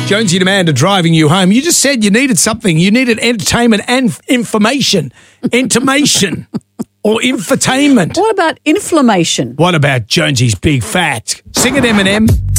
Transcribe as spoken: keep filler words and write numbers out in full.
Jonesy and Amanda driving you home. You just said you needed something. You needed entertainment and information. Intimation or infotainment. What about inflammation? What about Jonesy's big fact? Sing it, Eminem.